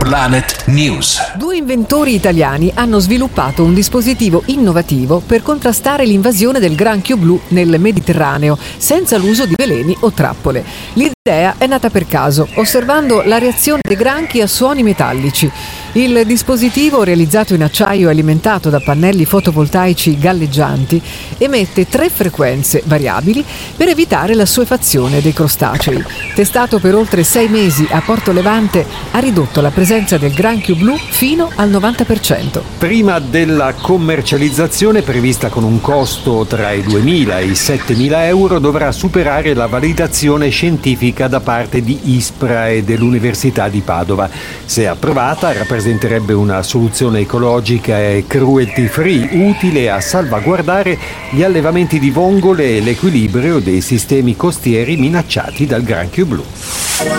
Planet News. Due inventori italiani hanno sviluppato un dispositivo innovativo per contrastare l'invasione del granchio blu nel Mediterraneo, senza l'uso di veleni o trappole. L'idea è nata per caso, osservando la reazione dei granchi a suoni metallici. Il dispositivo, realizzato in acciaio e alimentato da pannelli fotovoltaici galleggianti, emette 3 frequenze variabili per evitare l'assuefazione dei crostacei. Testato per oltre 6 mesi a Porto Levante, ha ridotto la presenza del granchio blu fino al 90%. Prima della commercializzazione, prevista con un costo tra i 2.000 e i 7.000 euro, dovrà superare la validazione scientifica da parte di ISPRA e dell'Università di Padova. Se approvata, rappresenterebbe una soluzione ecologica e cruelty free utile a salvaguardare gli allevamenti di vongole e l'equilibrio dei sistemi costieri minacciati dal granchio blu.